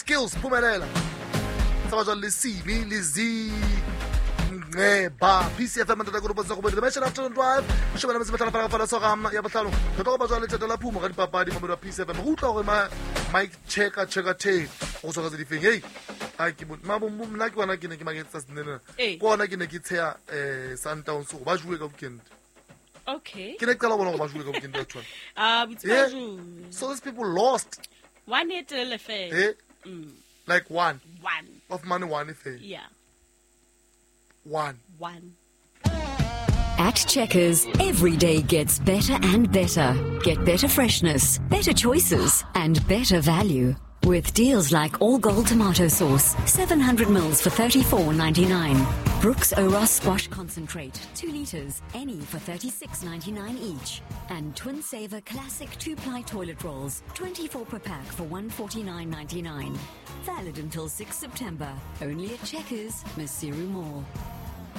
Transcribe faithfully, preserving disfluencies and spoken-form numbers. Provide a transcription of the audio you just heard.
skills phumelela sabajwa le Simi le Z Ngeba P C F M tata go botsa go botsa matšhe after drive go shebana metse batla fala fala so ga ya botlalo go go ba jwa le tsetela phuma ga dipapadi mo mo P C F M go utla gore ma mic checker checker tape go tswa tse di feng hey a ke mo ma bo mna ke bona ke ne ke magetsa senena go ona ke ne ke tsaya eh Sundowns go ba jwe ka weekend. Okay. Can I tell you what we in that one? Ah, yeah. So these people lost. One hit elephant. Eh? Mm. Like one. One. Of money one if Yeah. One. One. At Checkers, every day gets better and better. Get better freshness, better choices, and better value. With deals like all gold tomato sauce, seven hundred mils for thirty-four ninety-nine. Brooks Oros Squash Concentrate, two litres, any for thirty-six ninety-nine each. And Twin Saver Classic two-ply toilet rolls, twenty-four per pack for one forty-nine ninety-nine. Valid until sixth September. Only at Checkers, Masiru Mall.